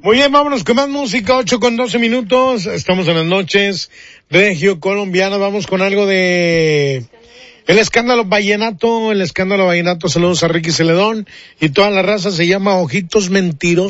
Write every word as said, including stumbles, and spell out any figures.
Muy bien, vámonos con más música, ocho con doce minutos. Estamos en las noches regio colombianas. Vamos con algo de el escándalo vallenato, el escándalo vallenato. Saludos a Ricky Celedón y toda la raza. Se llama Ojitos Mentirosos.